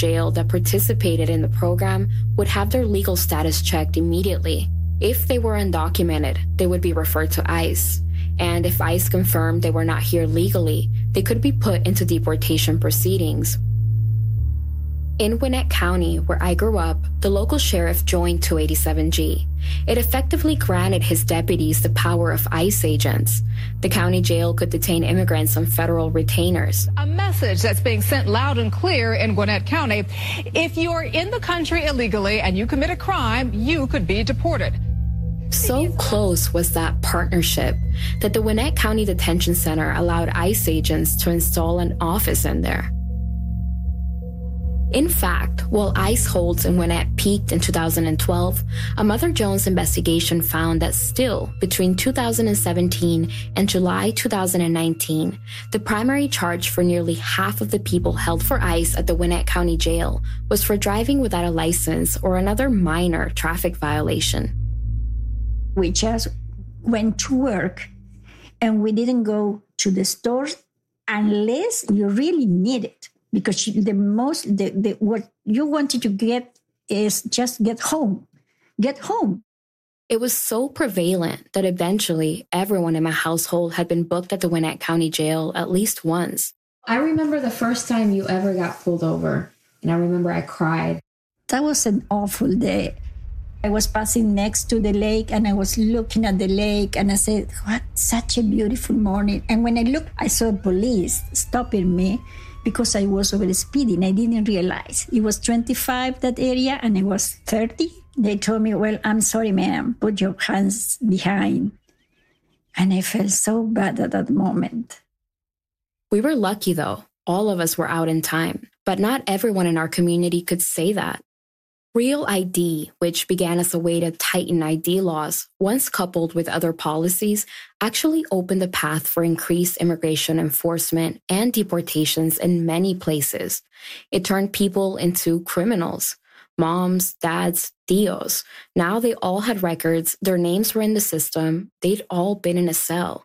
jail that participated in the program would have their legal status checked immediately. If they were undocumented, they would be referred to ICE. And if ICE confirmed they were not here legally, they could be put into deportation proceedings. In Gwinnett County, where I grew up, the local sheriff joined 287G. It effectively granted his deputies the power of ICE agents. The county jail could detain immigrants on federal retainers. A message that's being sent loud and clear in Gwinnett County. If you're in the country illegally and you commit a crime, you could be deported. So close was that partnership that the Gwinnett County Detention Center allowed ICE agents to install an office in there. In fact, while ICE holds in Gwinnett peaked in 2012, a Mother Jones investigation found that still, between 2017 and July 2019, the primary charge for nearly half of the people held for ICE at the Gwinnett County Jail was for driving without a license or another minor traffic violation. We just went to work and we didn't go to the stores unless you really need it. Because what you wanted to get is just get home. Get home. It was so prevalent that eventually everyone in my household had been booked at the Gwinnett County Jail at least once. I remember the first time you ever got pulled over, and I remember I cried. That was an awful day. I was passing next to the lake and I was looking at the lake and I said, what, such a beautiful morning. And when I looked, I saw police stopping me because I was over speeding. I didn't realize. It was 25, that area, and I was 30. They told me, well, I'm sorry, ma'am, put your hands behind. And I felt so bad at that moment. We were lucky, though. All of us were out in time. But not everyone in our community could say that. Real ID, which began as a way to tighten ID laws, once coupled with other policies, actually opened the path for increased immigration enforcement and deportations in many places. It turned people into criminals. Moms, dads, tios. Now they all had records, their names were in the system, they'd all been in a cell.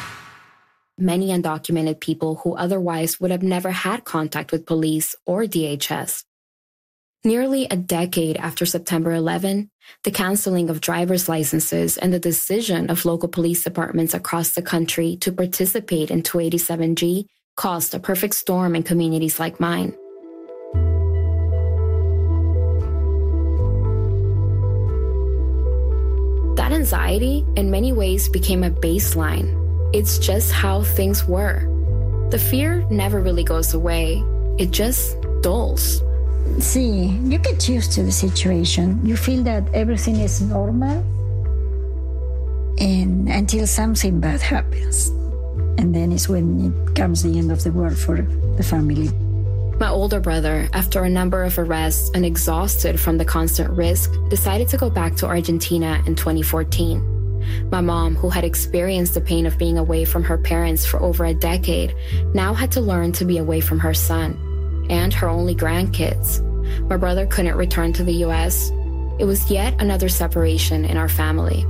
Many undocumented people who otherwise would have never had contact with police or DHS. Nearly a decade after September 11, the canceling of driver's licenses and the decision of local police departments across the country to participate in 287G caused a perfect storm in communities like mine. That anxiety, in many ways, became a baseline. It's just how things were. The fear never really goes away. It just dulls. See, you get used to the situation. You feel that everything is normal and until something bad happens. And then is when it comes the end of the world for the family. My older brother, after a number of arrests and exhausted from the constant risk, decided to go back to Argentina in 2014. My mom, who had experienced the pain of being away from her parents for over a decade, now had to learn to be away from her son and her only grandkids. My brother couldn't return to the U.S. It was yet another separation in our family.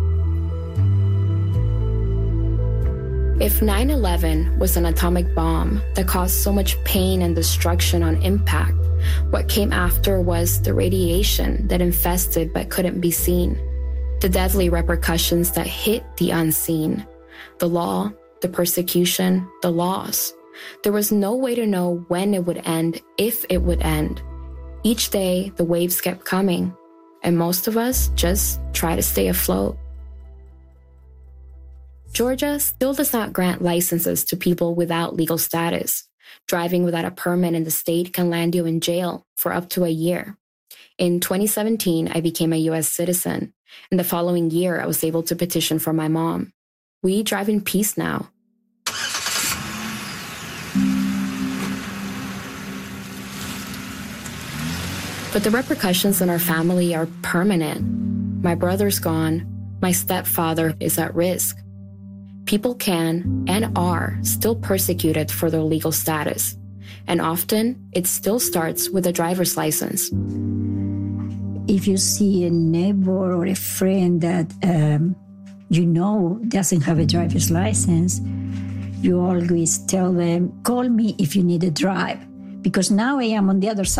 If 9/11 was an atomic bomb that caused so much pain and destruction on impact, what came after was the radiation that infested but couldn't be seen, the deadly repercussions that hit the unseen, the law, the persecution, the loss. There was no way to know when it would end, if it would end. Each day, the waves kept coming, and most of us just try to stay afloat. Georgia still does not grant licenses to people without legal status. Driving without a permit in the state can land you in jail for up to a year. In 2017, I became a U.S. citizen. In the following year, I was able to petition for my mom. We drive in peace now. But the repercussions in our family are permanent. My brother's gone. My stepfather is at risk. People can and are still persecuted for their legal status. And often, it still starts with a driver's license. If you see a neighbor or a friend that doesn't have a driver's license, you always tell them, call me if you need a drive. Because now I am on the other side.